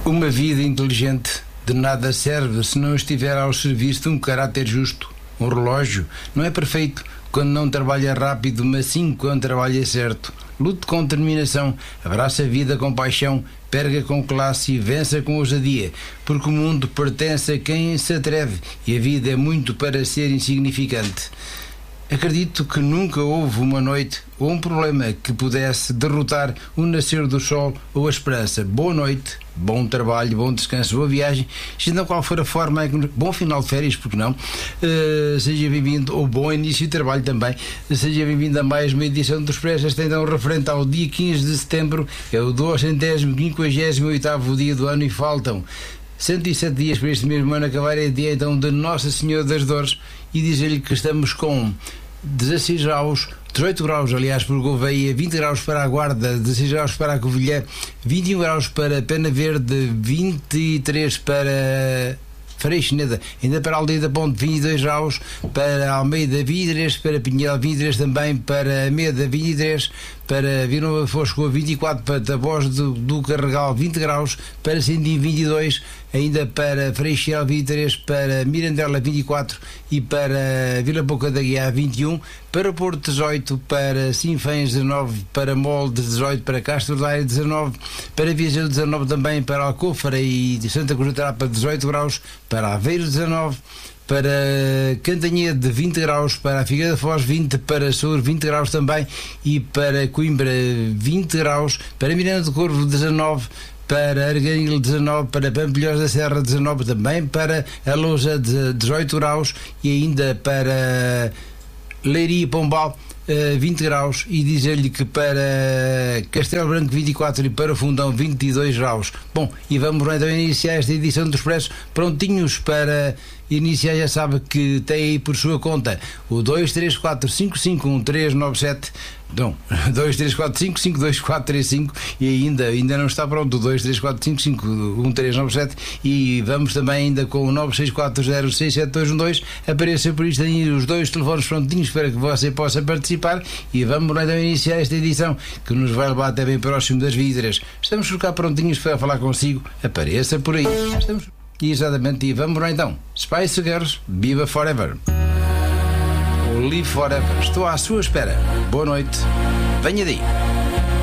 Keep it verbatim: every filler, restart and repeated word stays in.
Uma vida inteligente de nada serve se não estiver ao serviço de um caráter justo. Um relógio não é perfeito quando não trabalha rápido, mas sim quando trabalha certo. Lute com determinação, abraça a vida com paixão, perga com classe e vença com ousadia, porque o mundo pertence a quem se atreve e a vida é muito para ser insignificante. Acredito que nunca houve uma noite ou um problema que pudesse derrotar o nascer do sol ou a esperança. Boa noite, bom trabalho, bom descanso, boa viagem, seja qual for a forma, bom final de férias, porque não? Uh, seja bem-vindo, ou bom início de trabalho também. Seja bem-vindo a mais uma edição do Expresso. Esta então referente ao dia quinze de setembro, é o duzentos e cinquenta e oitavo dia do ano e faltam cento e sete dias para este mesmo ano acabar. É dia então de Nossa Senhora das Dores e dizer-lhe que estamos com dezasseis graus, dezoito graus aliás para o Gouveia, vinte graus para a Guarda, dezasseis graus para a Covilhã, vinte e um graus para Pena Verde, vinte e três para Freixneda, ainda para a Aldeia da Ponte, vinte e dois graus, para Almeida, vinte e três, para Pinhel, vinte e três também, para Meda, vinte e três, para Vila Nova de Foscoa, vinte e quatro, para Taboz do, do Carregal, vinte graus, para Sindim, vinte e dois, ainda para Freixel, vinte e três, para Mirandela, vinte e quatro e para Vila Boca da Guiar, vinte e um, para Porto, dezoito, para Sinfãs, dezanove, para Molde, dezoito, para Castro Daire, dezanove, para Viseu, dezanove também, para Alcofara e Santa Cruz da Trapa, dezoito graus, para Aveiro, dezanove, para Cantanhede, vinte graus, para a Figueira da Foz, vinte, para Sur, vinte graus também, e para Coimbra, vinte graus, para Miranda do Corvo, dezanove, para Arganil, dezanove, para Pampilhós da Serra, dezanove também, para a Lousa, dezoito graus, e ainda para Leiria e Pombal, vinte graus, e dizer-lhe que para Castelo Branco vinte e quatro e para Fundão vinte e dois graus. Bom, e vamos então iniciar esta edição do Expresso prontinhos para iniciar. Já sabe que tem aí por sua conta o dois três quatro cinco cinco um três nove sete, não, dois três quatro cinco cinco dois quatro três cinco, e ainda, ainda não está pronto o dois três quatro cinco cinco um três nove sete, e vamos também ainda com o nove seis quatro zero seis sete dois um dois. Apareça por isto aí os dois telefones prontinhos para que você possa participar, e vamos então iniciar esta edição que nos vai levar até bem próximo das vidras. Estamos por cá prontinhos para falar consigo. Apareça por aí. Estamos exatamente, e vamos lá então. Spice Girls, Viva Forever ou Live Forever. Estou à sua espera. Boa noite. Venha daí.